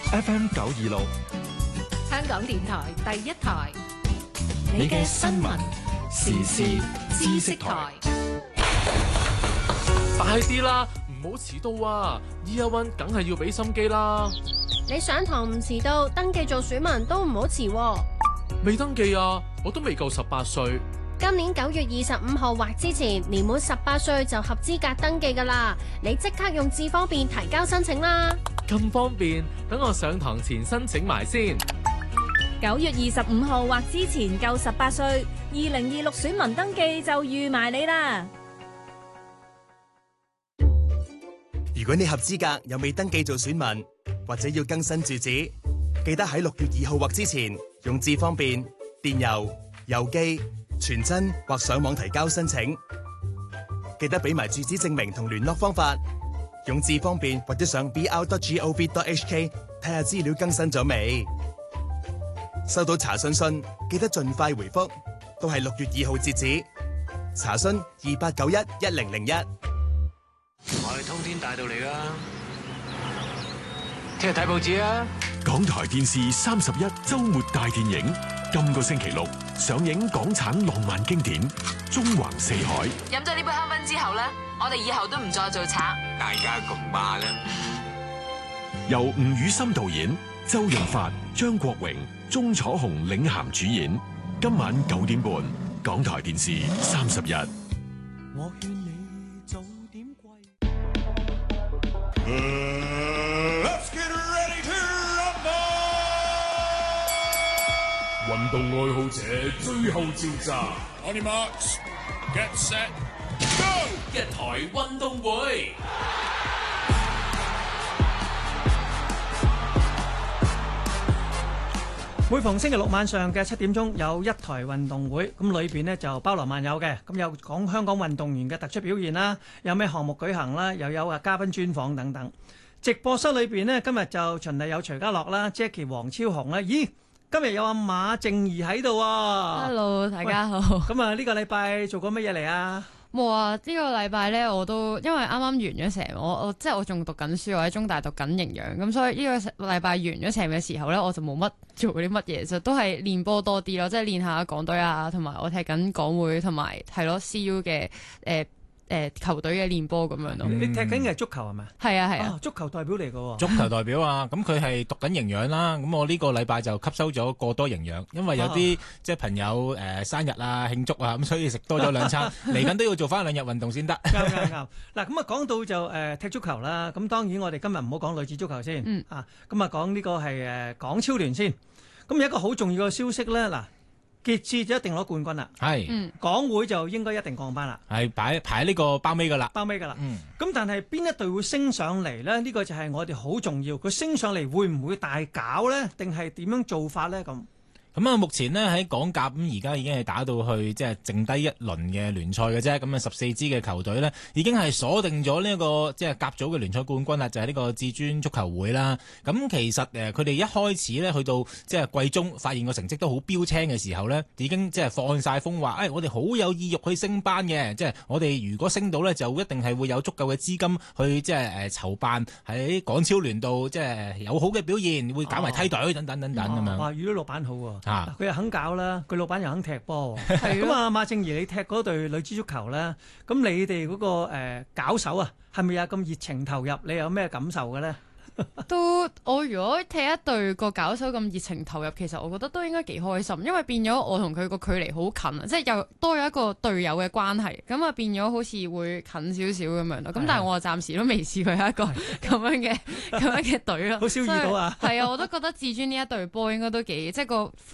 FM 926， 香港電台第一台， 你嘅新聞時事知識台。 快啲啦，唔好遲到啊！Year One 梗係要俾心機啦。 你上堂唔遲到，登記做選民都唔好遲喎。 未登記啊，我都未夠18歲。 今年9月25號或之前，年滿18歲就合資格登記㗎喇。你即刻用智方便提交申請啦。 咁方便，等我上堂前申請埋先。 9月25號或之前夠18歲，2026選民登記就預埋你啦。 如果你合資格又未登記做選民，或者要更新住址，記得喺6月2號或之前用智方便、電郵、郵寄、傳真或上網提交申請。記得俾埋住址證明同聯絡方法。用智方便或者上 br.gov.hk 睇下資料更新咗未。收到查詢信記得盡快回覆，都係6月2號截止。查詢28911001。 我係通天大道嚟噶，聽日睇報紙啊！ 港台電視31周末大電影，今個星期六上映港產浪漫經典《縱橫四海》。 飲咗呢杯香檳之後咧，我哋以後都唔再做賊。 大家共罵啦！ 由吳宇森導演，周潤發、張國榮、鐘楚紅領銜主演。今晚9點半，港台電視31。 我勸你早點歸。 Let's get ready to rumble！ 運動愛好者最後召集 ，On your marks, get set, go！ 一台運動會。 每逢星期六晚上嘅7點鐘有一台運動會，咁裏邊呢就包羅萬有嘅，咁有講香港運動員嘅突出表現啦，有咩項目舉行啦，又有嘉賓專訪等等。直播室裏邊呢，今日就循例有徐家樂啦、Jackie 黃超雄啦，咦，今日有阿馬靜儀喺度喎。 Hello， 大家好。 咁啊，呢個禮拜做過乜嘢嚟啊？ 冇啊！呢個禮拜咧，我都因為啱啱完咗成，我即係我仲讀緊書，我喺中大讀緊營養，咁所以呢個禮拜完咗成嘅時候咧，我就冇乜做啲乜嘢，就都係練波多啲咯，即係練下港隊啊，同埋我踢緊港會，同埋係咯 CU 嘅球隊嘅練波咁樣咯。 你踢緊嘅係足球係咪？ 係啊係啊， 足球代表嚟嘅喎。 足球代表啊，咁佢係讀緊營養啦。咁我呢個禮拜就吸收咗過多營養，因為有啲即係朋友生日啊慶祝啊，咁所以食多咗2餐，嚟緊都要做翻2日運動先得。 啱。嗱咁啊講到就踢足球啦，咁當然我哋今日唔好講女子足球先，咁啊講呢個係港超聯先。咁有一個好重要嘅消息咧，嗱。傑志就一定攞冠軍啦， 係， 港會就應該一定降班啦， 係排呢個包尾噶啦， 咁但係邊一隊會升上嚟咧？呢個就係我哋好重要，佢升上嚟會唔會大搞咧？定係點樣做法咧？ 咁啊，目前呢，喺港甲咁而家已經係打到去即係剩低一輪嘅聯賽嘅啫。咁啊14支嘅球隊呢，已經係鎖定咗呢一個即係甲組嘅聯賽冠軍啦，就係呢個至尊足球會啦。咁其實佢哋一開始呢，去到即係季中發現個成績都好標青嘅時候呢，已經即係放晒風話，我哋好有意欲去升班嘅，即係我哋如果升到呢，就一定係會有足夠嘅資金去即係籌辦喺港超聯度即係有好嘅表現，會搞埋梯隊等等咁樣。 哇！遇到老闆好喎。佢又肯搞啦，佢老闆又肯踢波。咁啊，馬靜儀你踢嗰隊女子足球咧，咁你哋嗰個搞手啊，係咪有咁熱情投入？你有咩感受嘅咧？ 我如果踢一隊個搞手咁熱情投入，其實我覺得都應該幾開心，因為變咗我同佢個距離好近啊，即係又多咗一個隊友嘅關係，咁啊變咗好似會近少少咁樣咯。咁但係我暫時都未試過一個咁樣嘅隊咯， 好少遇到啊。 係啊，我都覺得至尊呢一隊波應該都幾即係個